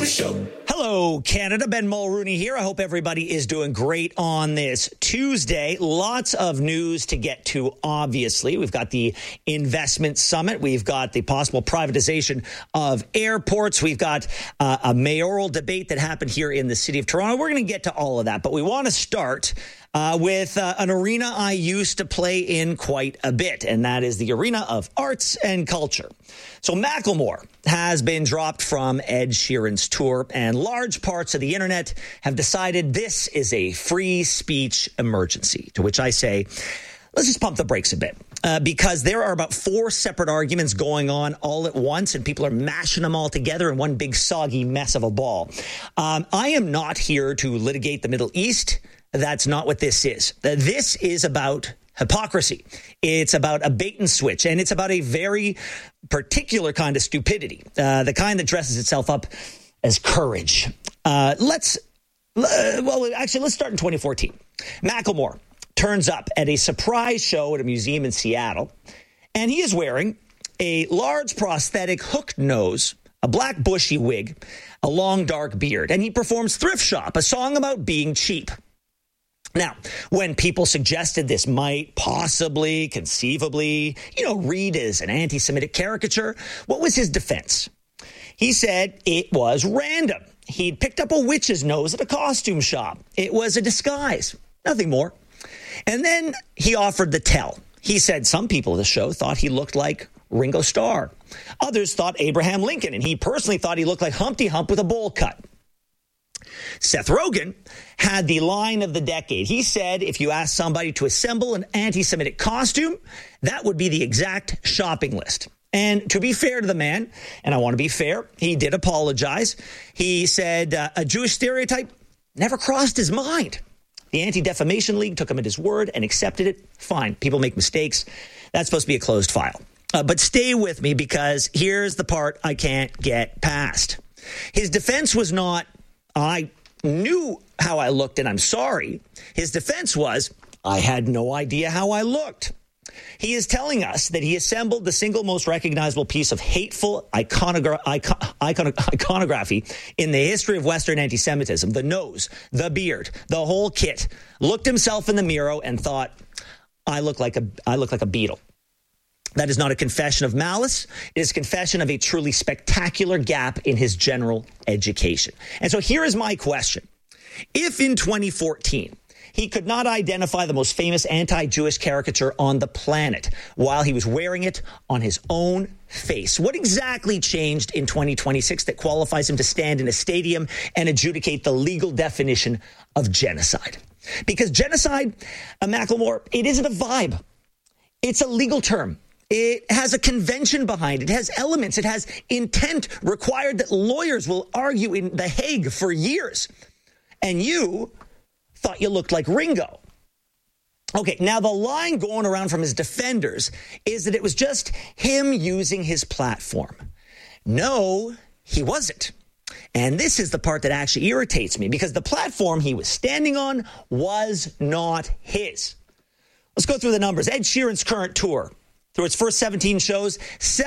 Show. Hello, Canada. Ben Mulrooney here. I hope everybody is doing great on this Tuesday. Lots of news to get to, obviously. We've got the investment summit. We've got the possible privatization of airports. We've got a mayoral debate that happened here in the city of Toronto. We're going to get to all of that, but we want to start with an arena I used to play in quite a bit, and that is the arena of arts and culture. So Macklemore has been dropped from Ed Sheeran's tour, and large parts of the internet have decided this is a free speech emergency, to which I say, let's just pump the brakes a bit. Because there are about 4 separate arguments going on all at once, and people are mashing them all together in one big soggy mess of a ball. I am not here to litigate the Middle East. That's not what this is. This is about hypocrisy. It's about a bait and switch, and it's about a very particular kind of stupidity, the kind that dresses itself up as courage. Let's start in 2014. Macklemore turns up at a surprise show at a museum in Seattle, and he is wearing a large prosthetic hooked nose, a black bushy wig, a long dark beard, and he performs Thrift Shop, a song about being cheap. Now, when people suggested this might possibly, conceivably, read as an anti-Semitic caricature, what was his defense? He said it was random. He'd picked up a witch's nose at a costume shop. It was a disguise, nothing more. And then he offered the tell. He said some people at the show thought he looked like Ringo Starr. Others thought Abraham Lincoln, and he personally thought he looked like Humpty Hump with a bowl cut. Seth Rogen had the line of the decade. He said if you ask somebody to assemble an anti-Semitic costume, that would be the exact shopping list. And to be fair to the man, and I want to be fair, he did apologize. He said a Jewish stereotype never crossed his mind. The Anti-Defamation League took him at his word and accepted it. Fine, people make mistakes. That's supposed to be a closed file. But stay with me, because here's the part I can't get past. His defense was not, I knew how I looked and I'm sorry. His defense was, I had no idea how I looked. He is telling us that he assembled the single most recognizable piece of hateful iconography in the history of Western anti-Semitism, the nose, the beard, the whole kit, looked himself in the mirror and thought, I look like a beetle. That is not a confession of malice. It is a confession of a truly spectacular gap in his general education. And so here is my question. If in 2014, he could not identify the most famous anti-Jewish caricature on the planet while he was wearing it on his own face, what exactly changed in 2026 that qualifies him to stand in a stadium and adjudicate the legal definition of genocide? Because genocide, Macklemore, it isn't a vibe. It's a legal term. It has a convention behind it. It has elements. It has intent required that lawyers will argue in The Hague for years. And you thought you looked like Ringo. Okay, now the line going around from his defenders is that it was just him using his platform. No, he wasn't. And this is the part that actually irritates me, because the platform he was standing on was not his. Let's go through the numbers. Ed Sheeran's current tour, through its first 17 shows,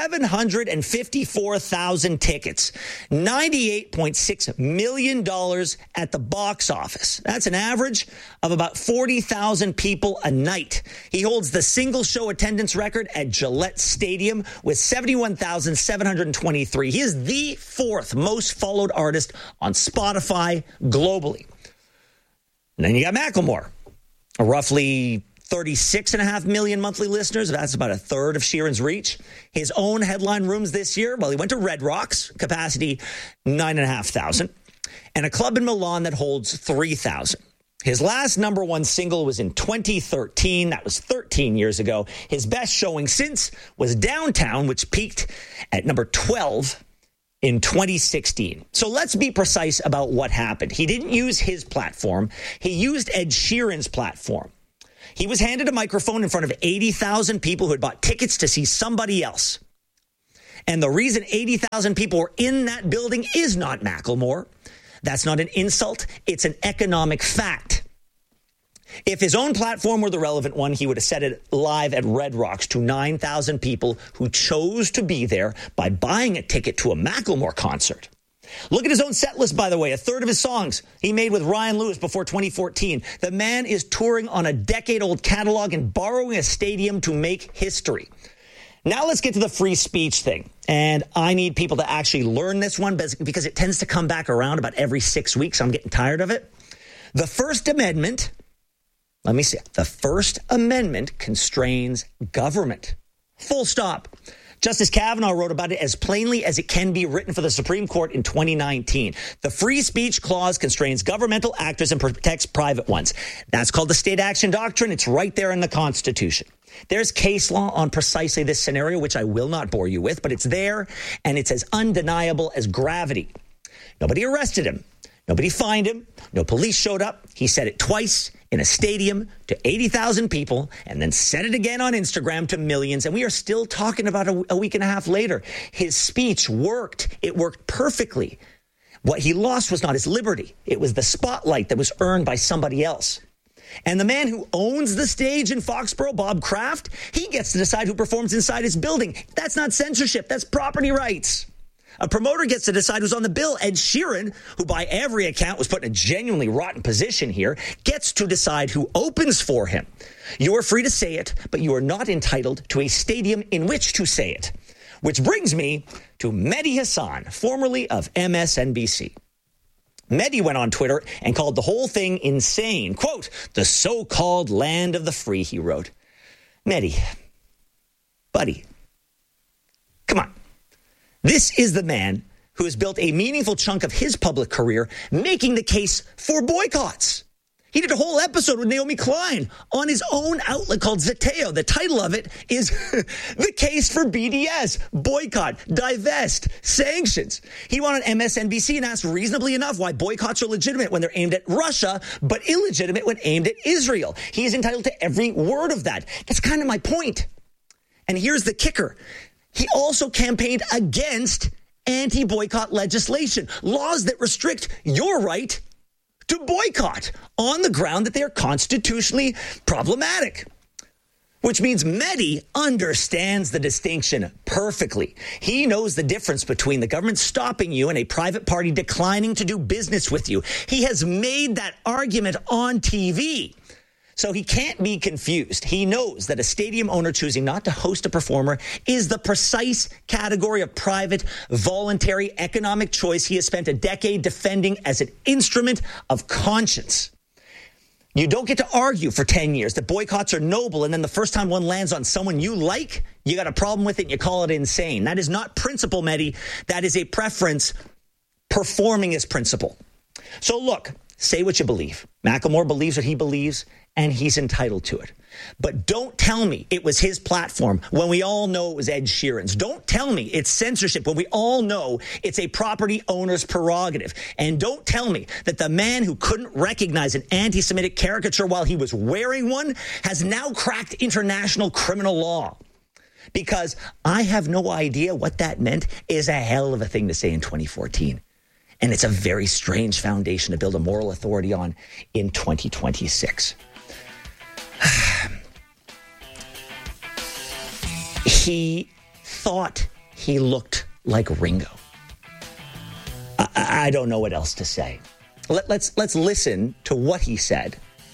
754,000 tickets, $98.6 million at the box office. That's an average of about 40,000 people a night. He holds the single show attendance record at Gillette Stadium with 71,723. He is the 4th most followed artist on Spotify globally. And then you got Macklemore, a roughly 36.5 million monthly listeners. That's about a third of Sheeran's reach. His own headline rooms this year, well, he went to Red Rocks, capacity 9,500, and a club in Milan that holds 3,000. His last number one single was in 2013. That was 13 years ago. His best showing since was Downtown, which peaked at number 12 in 2016. So let's be precise about what happened. He didn't use his platform. He used Ed Sheeran's platform. He was handed a microphone in front of 80,000 people who had bought tickets to see somebody else. And the reason 80,000 people were in that building is not Macklemore. That's not an insult. It's an economic fact. If his own platform were the relevant one, he would have said it live at Red Rocks to 9,000 people who chose to be there by buying a ticket to a Macklemore concert. Look at his own set list, by the way. A third of his songs he made with Ryan Lewis before 2014. The man is touring on a decade-old catalog and borrowing a stadium to make history. Now let's get to the free speech thing. And I need people to actually learn this one because it tends to come back around about every 6 weeks. I'm getting tired of it. The First Amendment, let me see. The First Amendment constrains government. Full stop. Justice Kavanaugh wrote about it as plainly as it can be written for the Supreme Court in 2019. The free speech clause constrains governmental actors and protects private ones. That's called the state action doctrine. It's right there in the Constitution. There's case law on precisely this scenario, which I will not bore you with, but it's there, and it's as undeniable as gravity. Nobody arrested him. Nobody fined him. No police showed up. He said it twice in a stadium to 80,000 people and then said it again on Instagram to millions. And we are still talking about a week and a half later. His speech worked. It worked perfectly. What he lost was not his liberty. It was the spotlight that was earned by somebody else. And the man who owns the stage in Foxborough, Bob Kraft, he gets to decide who performs inside his building. That's not censorship. That's property rights. A promoter gets to decide who's on the bill. Ed Sheeran, who by every account was put in a genuinely rotten position here, gets to decide who opens for him. You are free to say it, but you are not entitled to a stadium in which to say it. Which brings me to Mehdi Hassan, formerly of MSNBC. Mehdi went on Twitter and called the whole thing insane. Quote, the so-called land of the free, he wrote. Mehdi, buddy, come on. This is the man who has built a meaningful chunk of his public career making the case for boycotts. He did a whole episode with Naomi Klein on his own outlet called Zeteo. The title of it is The Case for BDS, Boycott, Divest, Sanctions. He went on MSNBC and asked reasonably enough why boycotts are legitimate when they're aimed at Russia, but illegitimate when aimed at Israel. He is entitled to every word of that. That's kind of my point. And here's the kicker. He also campaigned against anti-boycott legislation, laws that restrict your right to boycott on the ground that they are constitutionally problematic. Which means Mehdi understands the distinction perfectly. He knows the difference between the government stopping you and a private party declining to do business with you. He has made that argument on TV. So he can't be confused. He knows that a stadium owner choosing not to host a performer is the precise category of private, voluntary economic choice he has spent a decade defending as an instrument of conscience. You don't get to argue for 10 years that boycotts are noble, and then the first time one lands on someone you like, you got a problem with it and you call it insane. That is not principle, Mehdi. That is a preference performing as principle. So look, say what you believe. Macklemore believes what he believes, and he's entitled to it. But don't tell me it was his platform when we all know it was Ed Sheeran's. Don't tell me it's censorship when we all know it's a property owner's prerogative. And don't tell me that the man who couldn't recognize an anti-Semitic caricature while he was wearing one has now cracked international criminal law. Because I have no idea what that meant is a hell of a thing to say in 2014. And it's a very strange foundation to build a moral authority on in 2026. He thought he looked like Ringo. I don't know what else to say. Let's listen to what he said.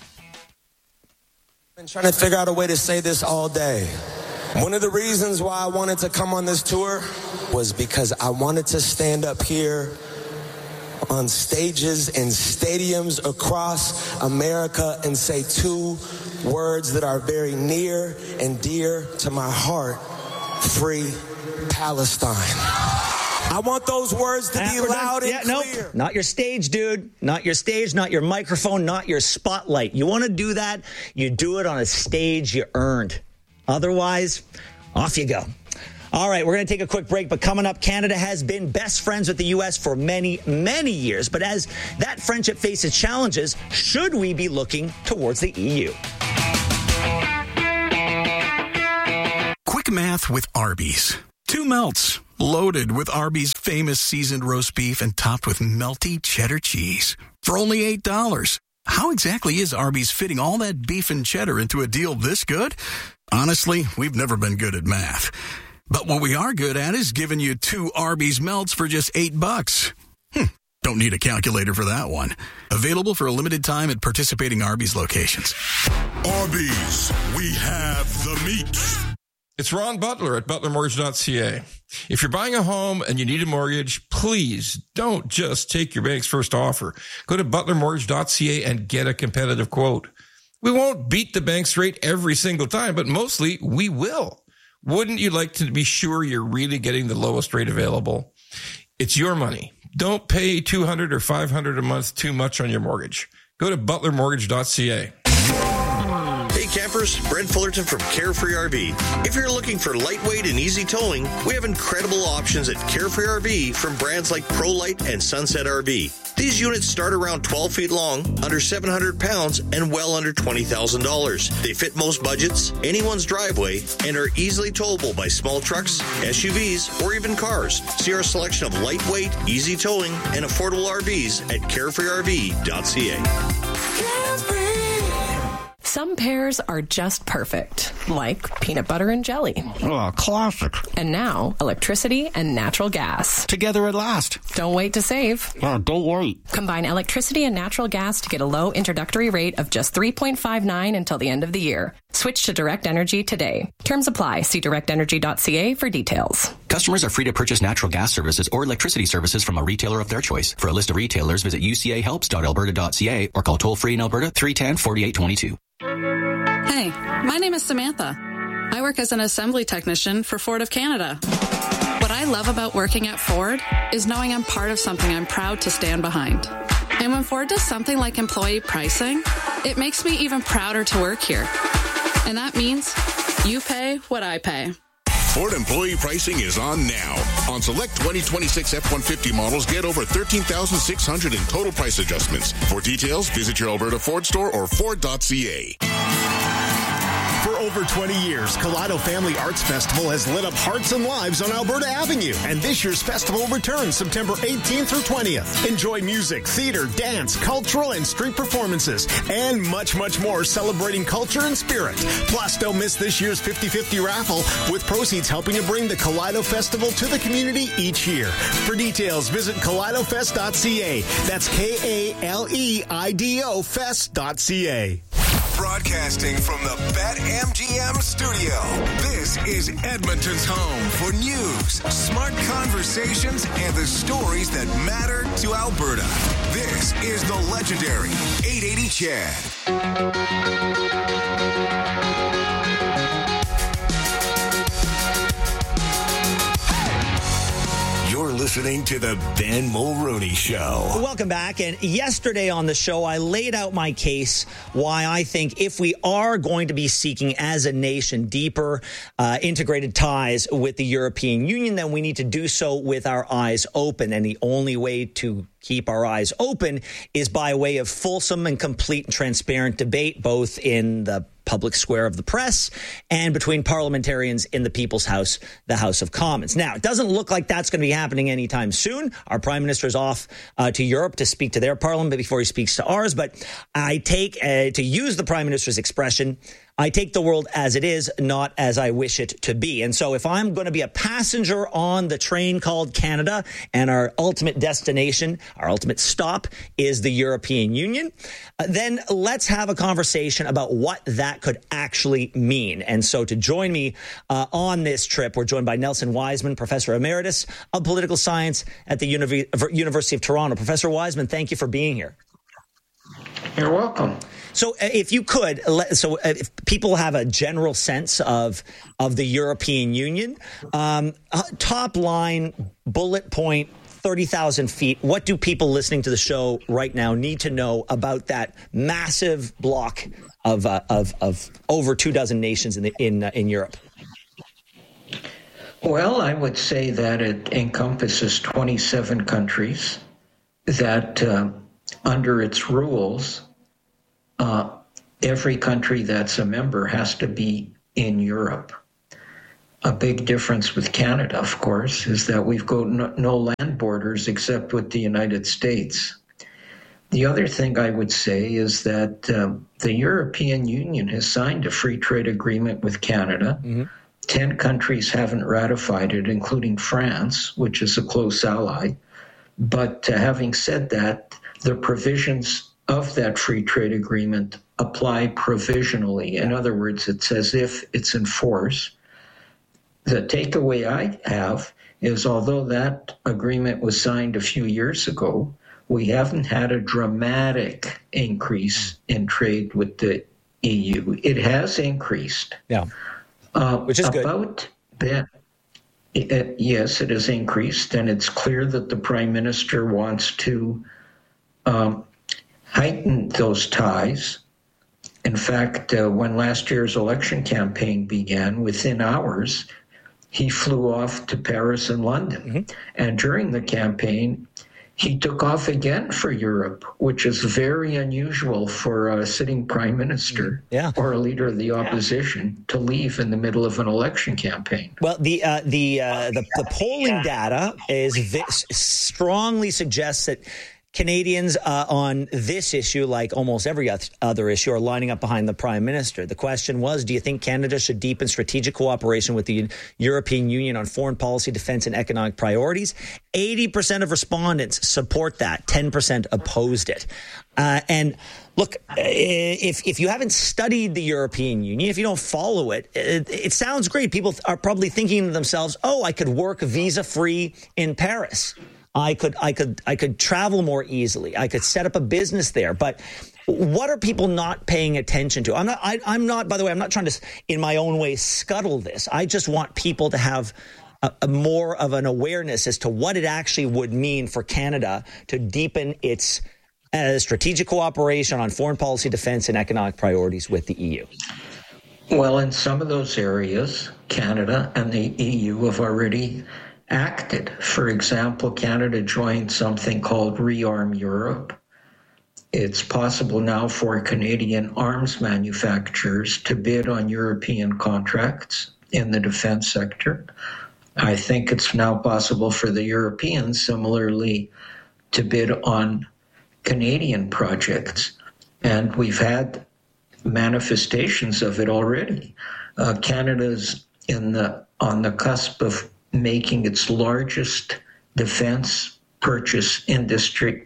I've been trying to figure out a way to say this all day. One of the reasons why I wanted to come on this tour was because I wanted to stand up here on stages and stadiums across America and say two words that are very near and dear to my heart: free Palestine. I want those words to be loud and clear. Nope. Not your stage, dude. Not your stage, not your microphone, not your spotlight. You want to do that, you do it on a stage you earned. Otherwise, off you go. All right, we're going to take a quick break, but coming up, Canada has been best friends with the U.S. for many, many years. But as that friendship faces challenges, should we be looking towards the EU? Quick math with Arby's. 2 melts, loaded with Arby's famous seasoned roast beef and topped with melty cheddar cheese. For only $8. How exactly is Arby's fitting all that beef and cheddar into a deal this good? Honestly, we've never been good at math. But what we are good at is giving you 2 Arby's melts for just $8. Don't need a calculator for that one. Available for a limited time at participating Arby's locations. Arby's, we have the meat. It's Ron Butler at butlermortgage.ca. If you're buying a home and you need a mortgage, please don't just take your bank's first offer. Go to butlermortgage.ca and get a competitive quote. We won't beat the bank's rate every single time, but mostly we will. Wouldn't you like to be sure you're really getting the lowest rate available? It's your money. Don't pay $200 or $500 a month too much on your mortgage. Go to butlermortgage.ca. Hey campers, Brent Fullerton from Carefree RV. If you're looking for lightweight and easy towing, we have incredible options at Carefree RV from brands like ProLite and Sunset RV. These units start around 12 feet long, under 700 pounds, and well under $20,000. They fit most budgets, anyone's driveway, and are easily towable by small trucks, SUVs, or even cars. See our selection of lightweight, easy towing, and affordable RVs at carefreerv.ca. Some pairs are just perfect, like peanut butter and jelly. Oh, classic. And now, electricity and natural gas. Together at last. Don't wait to save. Oh, don't wait. Combine electricity and natural gas to get a low introductory rate of just $3.59 until the end of the year. Switch to Direct Energy today. Terms apply. See directenergy.ca for details. Customers are free to purchase natural gas services or electricity services from a retailer of their choice. For a list of retailers, visit ucahelps.alberta.ca or call toll-free in Alberta 310-4822. Hey, my name is Samantha. I work as an assembly technician for Ford of Canada. What I love about working at Ford is knowing I'm part of something I'm proud to stand behind. And when Ford does something like employee pricing, it makes me even prouder to work here. And that means you pay what I pay. Ford employee pricing is on now. On select 2026 F-150 models, get over $13,600 in total price adjustments. For details, visit your Alberta Ford store or Ford.ca. For over 20 years, Kaleido Family Arts Festival has lit up hearts and lives on Alberta Avenue. And this year's festival returns September 18th through 20th. Enjoy music, theater, dance, cultural and street performances, and much, much more celebrating culture and spirit. Plus, don't miss this year's 50-50 raffle, with proceeds helping to bring the Kaleido Festival to the community each year. For details, visit kaleidofest.ca. That's KALEIDO Fest.ca. Broadcasting from the BetMGM studio, this is Edmonton's home for news, smart conversations, and the stories that matter to Alberta. This is the legendary 880 Chad. You're listening to the Ben Mulroney Show. Welcome back. And yesterday on the show, I laid out my case why I think if we are going to be seeking as a nation deeper integrated ties with the European Union, then we need to do so with our eyes open. And the only way to keep our eyes open is by way of fulsome and complete and transparent debate, both in the public square of the press and between parliamentarians in the People's House, the House of Commons. Now, it doesn't look like that's going to be happening anytime soon. Our prime minister is off to Europe to speak to their parliament before he speaks to ours. But I take, to use the prime minister's expression, I take the world as it is, not as I wish it to be. And so if I'm going to be a passenger on the train called Canada and our ultimate destination, our ultimate stop is the European Union, then let's have a conversation about what that could actually mean. And so to join me on this trip, we're joined by Nelson Wiseman, Professor Emeritus of Political Science at the University of Toronto. Professor Wiseman, thank you for being here. You're welcome. So if you could, if people have a general sense of the European Union, top line, bullet point, 30,000 feet, what do people listening to the show right now need to know about that massive block of over 24 nations in Europe? Well, I would say that it encompasses 27 countries that under its rules, every country that's a member has to be in Europe. A big difference with Canada, of course, is that we've got no land borders except with the United States. The other thing I would say is that the European Union has signed a free trade agreement with Canada. Mm-hmm. 10 countries haven't ratified it, including France, which is a close ally. But having said that, the provisions of that free trade agreement apply provisionally. In other words, it's as if it's in force. The takeaway I have is, although that agreement was signed a few years ago, we haven't had a dramatic increase in trade with the EU. It has increased. Yeah, which is good. About that, yes, it has increased, and it's clear that the Prime Minister wants to heighten those ties. In fact, when last year's election campaign began, within hours, he flew off to Paris and London. Mm-hmm. And during the campaign, he took off again for Europe, which is very unusual for a sitting prime minister or a leader of the opposition to leave in the middle of an election campaign. Well, the polling data strongly suggests that Canadians on this issue, like almost every other issue, are lining up behind the Prime Minister. The question was, do you think Canada should deepen strategic cooperation with the European Union on foreign policy, defense, and economic priorities? 80% of respondents support that. 10% opposed it. And look, if you haven't studied the European Union, if you don't follow it, it sounds great. People are probably thinking to themselves, oh, I could work visa-free in Paris. I could travel more easily. I could set up a business there. But what are people not paying attention to? I'm not, by the way, I'm not trying to, in my own way, scuttle this. I just want people to have a more of an awareness as to what it actually would mean for Canada to deepen its strategic cooperation on foreign policy, defense, and economic priorities with the EU. Well, in some of those areas, Canada and the EU have already acted. For example, Canada joined something called Rearm Europe. It's possible now for Canadian arms manufacturers to bid on European contracts in the defense sector. I think it's now possible for the Europeans, similarly, to bid on Canadian projects. And we've had manifestations of it already. Canada's on the cusp of making its largest defense purchase industry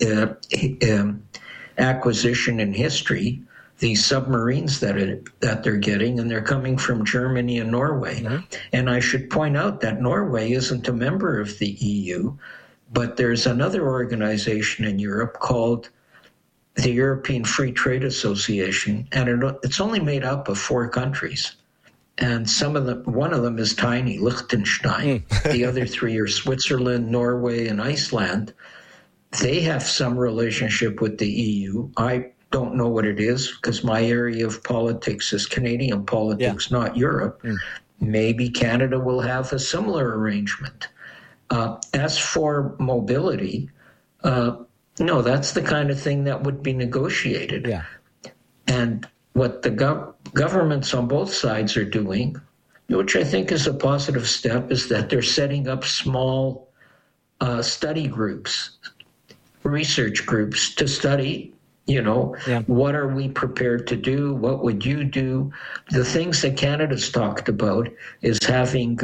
acquisition in history. These submarines that they're getting, and they're coming from Germany and Norway. Mm-hmm. And I should point out that Norway isn't a member of the EU, but there's another organization in Europe called the European Free Trade Association, and it's only made up of 4 countries. And one of them is tiny, Liechtenstein. The other 3 are Switzerland, Norway, and Iceland. They have some relationship with the EU. I don't know what it is because my area of politics is Canadian politics, not Europe. Maybe Canada will have a similar arrangement. As for mobility, no, that's the kind of thing that would be negotiated. Yeah. And what the governments on both sides are doing, which I think is a positive step, is that they're setting up small study groups, research groups to study, what are we prepared to do? What would you do? The things that Canada's talked about is having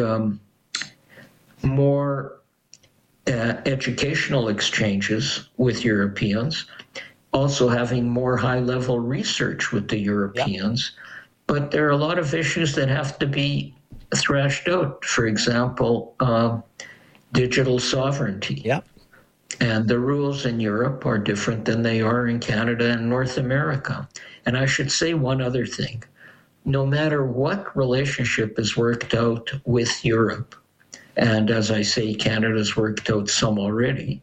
more educational exchanges with Europeans, also having more high-level research with the Europeans. But there are a lot of issues that have to be thrashed out. For example, digital sovereignty. And the rules in Europe are different than they are in Canada and North America. And I should say one other thing. No matter what relationship is worked out with Europe, and as I say, Canada's worked out some already,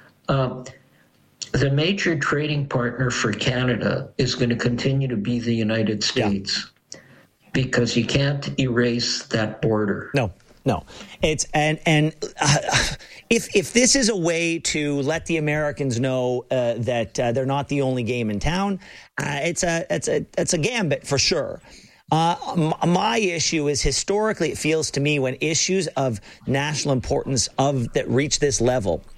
the major trading partner for Canada is going to continue to be the United States because you can't erase that border. No. It's if this is a way to let the Americans know that they're not the only game in town, it's a gambit for sure. My issue is historically, it feels to me when issues of national importance that reach this level